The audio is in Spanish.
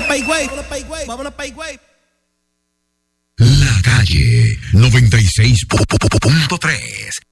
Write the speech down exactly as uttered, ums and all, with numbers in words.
pa' Higüey, vámonos pa' Higüey. La Calle noventa y seis punto tres.